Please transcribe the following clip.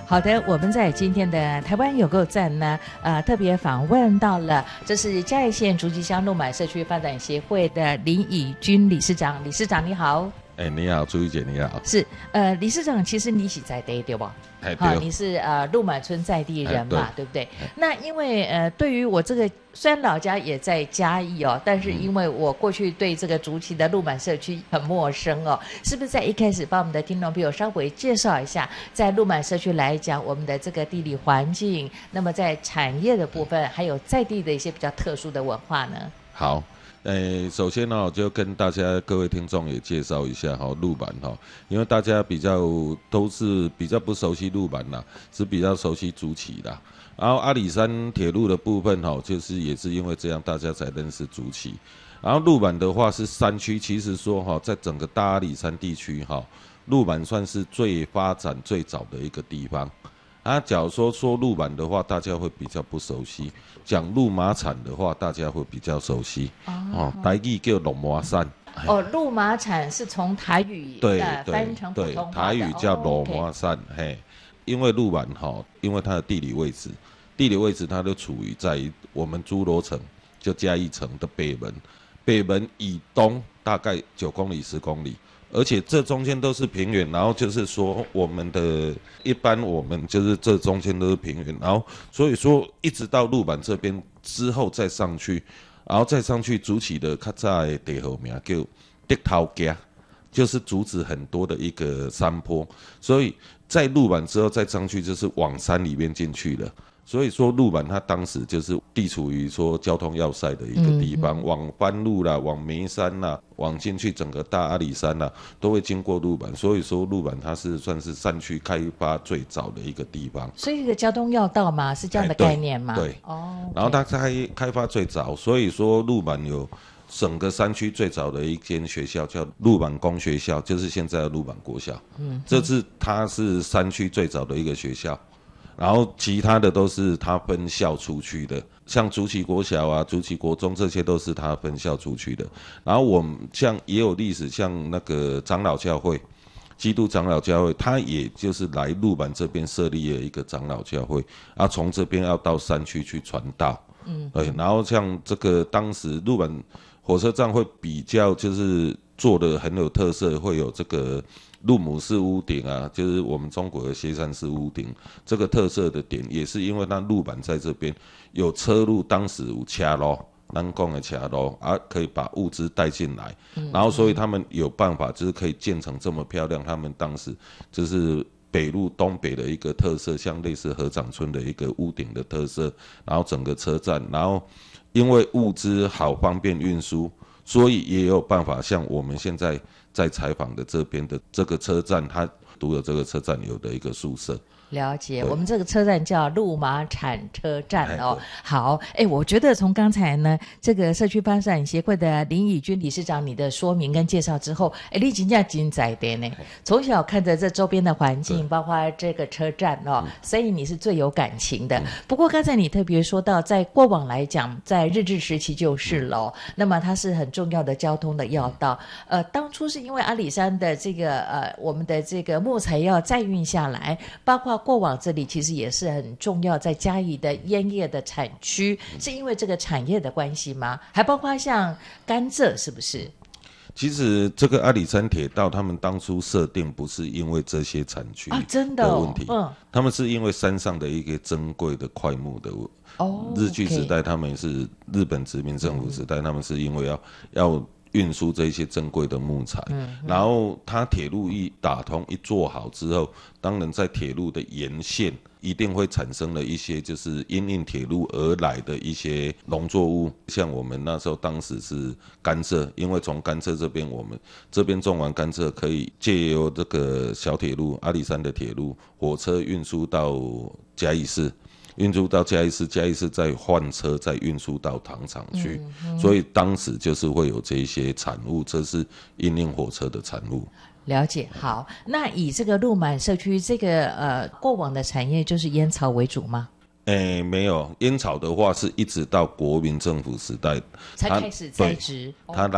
好的，我们在今天的台湾有够赞呢，特别访问到了，这是嘉义县竹崎乡鹿满社区发展协会的林以君理事长。理事长你好。 你好，朱玉姐你好。 是，理事长，其实你是在地对吧？好，你是鹿满村在地人嘛，对不对？那因为对于我这个虽然老家也在嘉义哦，但是因为我过去对这个竹崎的鹿满社区很陌生哦，是不是在一开始帮我们的听众朋友稍微介绍一下，在鹿满社区来讲，我们的这个地理环境，那么在产业的部分，还有在地的一些比较特殊的文化呢？ 好。首先呢，就跟大家各位听众也介绍一下鹿满因为大家都是比较不熟悉鹿满啦，是比较熟悉竹崎啦。然后阿里山铁路的部分就是也是因为这样，大家才认识竹崎。然后鹿满的话是山区，其实说在整个大阿里山地区鹿满算是最发展最早的一个地方。假如说鹿满的话，大家会比较不熟悉；讲鹿马产的话，大家会比较熟悉。台语叫龙马山。 鹿马产是从台语翻译成普通话的。对， 台语叫龙马山。因为鹿满因为它的地理位置它就处于在我们诸罗城，就嘉义城的北门，北门以东大概9公里10公里。而且这中间都是平原，然后就是说一般我们就是这中间都是平原，然后所以说一直到鹿满这边之后再上去，然后再上去竹崎的较早的地号名叫竹头夹，就是竹子很多的一个山坡，所以在鹿满之后再上去就是往山里面进去了。所以说鹿满它当时就是地处于说交通要塞的一个地方，往番路啦，往梅山啦，往进去整个大阿里山啦，都会经过鹿满。所以说鹿满它是算是山区开发最早的一个地方。 所以这个交通要道嘛，是这样的概念吗？ 对。然后它开发最早，所以说鹿满有整个山区最早的一间学校叫鹿满公学校，就是现在的鹿满国小。它是山区最早的一个学校。然后其他的都是他分校出去的，像竹崎国小啊、竹崎国中，这些都是他分校出去的。然后我们像也有历史，像那个长老教会，基督长老教会，他也就是来鹿满这边设立了一个长老教会，从这边要到山区去传道。对。然后像这个当时鹿满火车站会比较就是做的很有特色，会有这个鹿母式屋顶啊，就是我们中国的歇山式屋顶，这个特色的点也是因为它鹿满在这边有车路，当时有车路，咱讲的车路可以把物资带进来，然后所以他们有办法就是可以建成这么漂亮。他们当时就是北路东北的一个特色，像类似合掌村的一个屋顶的特色，然后整个车站，然后因为物资好方便运输，所以也有办法像我们现在在采访的这边的这个车站，它读的这个车站有的一个宿舍。 了解，我们这个车站叫鹿马产车站哦。好，我觉得从刚才呢这个社区发展协会的林以君理事长你的说明跟介绍之后，你真的精彩的呢。从小看着这周边的环境，包括这个车站所以你是最有感情的。不过刚才你特别说到，在过往来讲，在日治时期就是了那么它是很重要的交通的要道。当初是因为阿里山的这个我们的这个木材要载运下来，包括过往这里其实也是很重要，在嘉义的烟叶的产区，是因为这个产业的关系吗？还包括像甘蔗，是不是？ 其实这个阿里山铁道，他们当初设定不是因为这些产区的问题，他们是因为山上的一个珍贵的块木的。日据时代，他们是日本殖民政府时代，他们是因为要运输这些珍贵的木材，然后它铁路一打通一做好之后，当然在铁路的沿线一定会产生了一些就是因应铁路而来的一些农作物，像我们那时候当时是甘蔗，因为从甘蔗这边我们这边种完甘蔗可以借由这个小铁路阿里山的铁路火车运输到嘉义市。运输到嘉义市，嘉义市再换车再运输到糖厂去，所以当时就是会有这些产物，这是因应火车的产物。 了解，好，那以这个鹿满社区这个过往的产业就是烟草为主吗？ 没有，烟草的话是一直到国民政府时代才开始栽植， 它